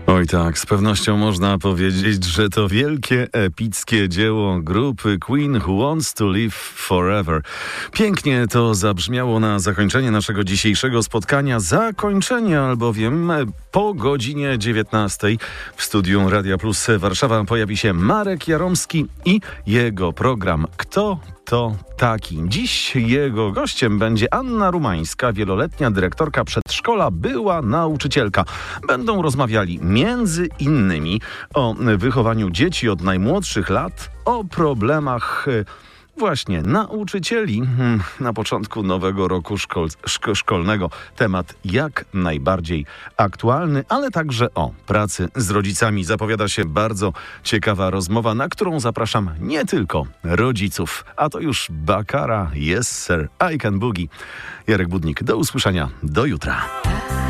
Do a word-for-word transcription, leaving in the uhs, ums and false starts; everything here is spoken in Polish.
Oj tak, z pewnością można powiedzieć, że to wielkie, epickie dzieło grupy Queen Who Wants to Live Forever. Pięknie to zabrzmiało na zakończenie naszego dzisiejszego spotkania. Zakończenie albowiem po godzinie dziewiętnastej w studiu Radia Plus Warszawa pojawi się Marek Jaromski i jego program Kto to taki? Dziś jego gościem będzie Anna Rumańska, wieloletnia dyrektorka przedszkola, była nauczycielka. Będą rozmawiali między innymi o wychowaniu dzieci od najmłodszych lat, o problemach właśnie nauczycieli na początku nowego roku szkol, szko, szkolnego. Temat jak najbardziej aktualny, ale także o pracy z rodzicami. Zapowiada się bardzo ciekawa rozmowa, na którą zapraszam nie tylko rodziców, a to już Bakara, Yes Sir, I Can Boogie. Jarek Budnik, do usłyszenia, do jutra.